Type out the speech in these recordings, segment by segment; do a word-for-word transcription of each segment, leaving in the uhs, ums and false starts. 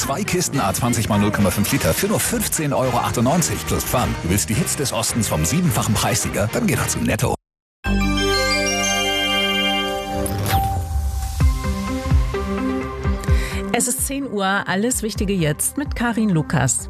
Zwei Kisten A zwanzig mal null Komma fünf Liter für nur fünfzehn Euro achtundneunzig plus Pfand. Du willst die Hits des Ostens vom siebenfachen Preissieger? Dann geh doch zu Netto. Es ist zehn Uhr, alles Wichtige jetzt mit Karin Lukas.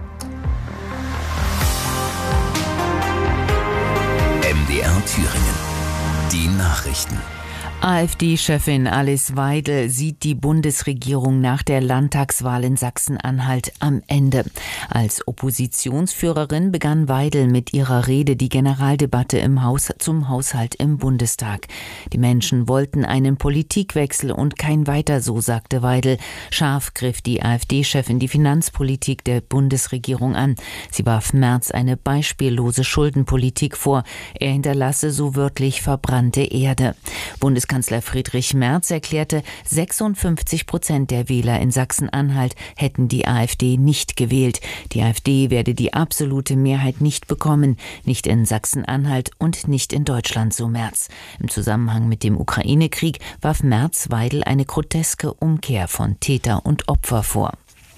M D R Thüringen. Die Nachrichten. AfD-Chefin Alice Weidel sieht die Bundesregierung nach der Landtagswahl in Sachsen-Anhalt am Ende. Als Oppositionsführerin begann Weidel mit ihrer Rede die Generaldebatte im Haus zum Haushalt im Bundestag. Die Menschen wollten einen Politikwechsel und kein Weiter so, sagte Weidel. Scharf griff die AfD-Chefin die Finanzpolitik der Bundesregierung an. Sie warf Merz eine beispiellose Schuldenpolitik vor. Er hinterlasse so wörtlich verbrannte Erde. Bundeskanzler Friedrich Merz erklärte, sechsundfünfzig Prozent der Wähler in Sachsen-Anhalt hätten die AfD nicht gewählt. Die AfD werde die absolute Mehrheit nicht bekommen, nicht in Sachsen-Anhalt und nicht in Deutschland, so Merz. Im Zusammenhang mit dem Ukraine-Krieg warf Merz Weidel eine groteske Umkehr von Täter und Opfer vor.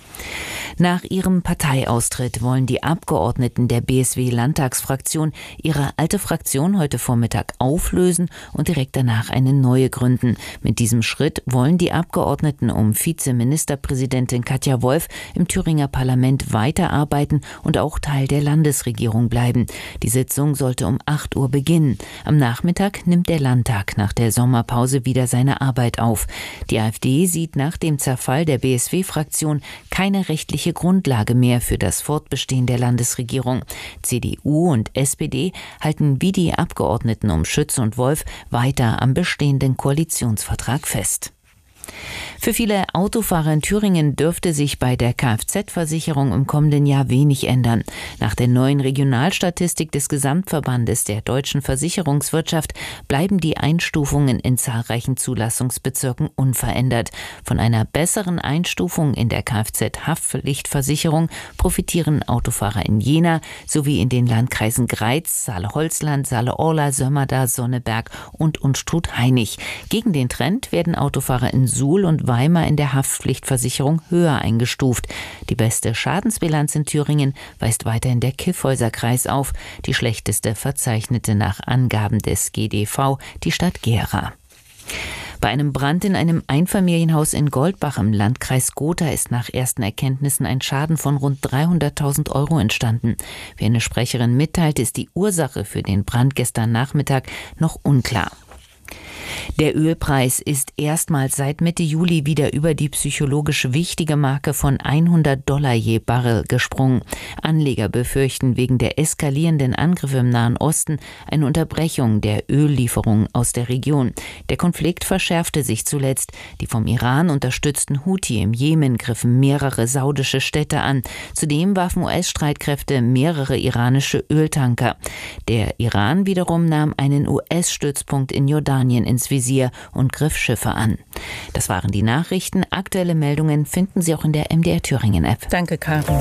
Nach ihrem Parteiaustritt wollen die Abgeordneten der B S W-Landtagsfraktion ihre alte Fraktion heute Vormittag auflösen und direkt danach eine neue gründen. Mit diesem Schritt wollen die Abgeordneten um Vizeministerpräsidentin Katja Wolf im Thüringer Parlament weiterarbeiten und auch Teil der Landesregierung bleiben. Die Sitzung sollte um acht Uhr beginnen. Am Nachmittag nimmt der Landtag nach der Sommerpause wieder seine Arbeit auf. Die AfD sieht nach dem Zerfall der B S W-Fraktion keine rechtliche Grundlage mehr für das Fortbestehen der Landesregierung. C D U und S P D halten wie die Abgeordneten um Schütz und Wolf weiter am bestehenden Koalitionsvertrag fest. Für viele Autofahrer in Thüringen dürfte sich bei der Kfz-Versicherung im kommenden Jahr wenig ändern. Nach der neuen Regionalstatistik des Gesamtverbandes der deutschen Versicherungswirtschaft bleiben die Einstufungen in zahlreichen Zulassungsbezirken unverändert. Von einer besseren Einstufung in der Kfz-Haftpflichtversicherung profitieren Autofahrer in Jena sowie in den Landkreisen Greiz, Saale-Holzland, Saale-Orla, Sömmerda, Sonneberg und Unstrut-Hainich. Gegen den Trend werden Autofahrer in Suhl und Weimar in der Haftpflichtversicherung höher eingestuft. Die beste Schadensbilanz in Thüringen weist weiterhin der Kyffhäuser-Kreis auf, die schlechteste verzeichnete nach Angaben des G D V die Stadt Gera. Bei einem Brand in einem Einfamilienhaus in Goldbach im Landkreis Gotha ist nach ersten Erkenntnissen ein Schaden von rund dreihunderttausend Euro entstanden. Wie eine Sprecherin mitteilt, ist die Ursache für den Brand gestern Nachmittag noch unklar. Der Ölpreis ist erstmals seit Mitte Juli wieder über die psychologisch wichtige Marke von hundert Dollar je Barrel gesprungen. Anleger befürchten wegen der eskalierenden Angriffe im Nahen Osten eine Unterbrechung der Öllieferungen aus der Region. Der Konflikt verschärfte sich zuletzt. Die vom Iran unterstützten Houthi im Jemen griffen mehrere saudische Städte an. Zudem warfen U S-Streitkräfte mehrere iranische Öltanker. Der Iran wiederum nahm einen U S-Stützpunkt in Jordanien ins Visier und griff Schiffe an. Das waren die Nachrichten. Aktuelle Meldungen finden Sie auch in der M D R Thüringen App. Danke, Karin.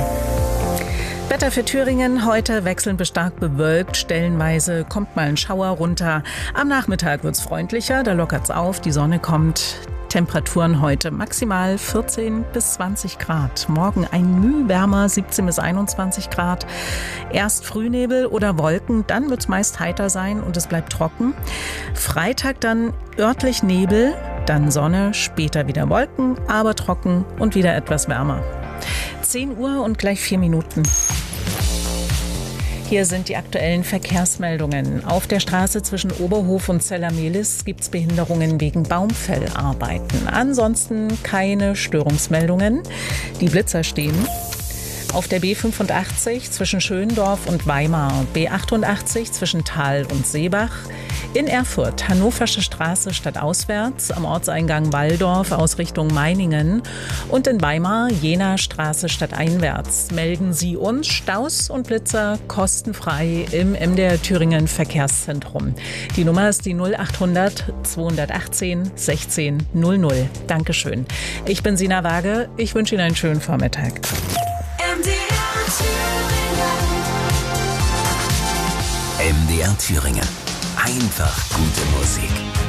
Wetter für Thüringen heute wechselnd bis stark bewölkt. Stellenweise kommt mal ein Schauer runter. Am Nachmittag wird es freundlicher, da lockert es auf, die Sonne kommt. Temperaturen heute maximal vierzehn bis zwanzig Grad. Morgen ein Mühe wärmer, siebzehn bis einundzwanzig Grad. Erst Frühnebel oder Wolken, dann wird es meist heiter sein und es bleibt trocken. Freitag dann örtlich Nebel, dann Sonne, später wieder Wolken, aber trocken und wieder etwas wärmer. zehn Uhr und gleich vier Minuten. Hier sind die aktuellen Verkehrsmeldungen. Auf der Straße zwischen Oberhof und Zellermehlis gibt es Behinderungen wegen Baumfellarbeiten. Ansonsten keine Störungsmeldungen. Die Blitzer stehen. Auf der B fünfundachtzig zwischen Schöndorf und Weimar, B achtundachtzig zwischen Thal und Seebach. In Erfurt, Hannoversche Straße stadtauswärts, am Ortseingang Walldorf aus Richtung Meiningen. Und in Weimar, Jena Straße stadteinwärts. Melden Sie uns Staus und Blitzer kostenfrei im M D R Thüringen Verkehrszentrum. Die Nummer ist die null achthundert zweihundertachtzehn sechzehn null null. Dankeschön. Ich bin Sina Waage. Ich wünsche Ihnen einen schönen Vormittag. M D R Thüringen. Einfach gute Musik.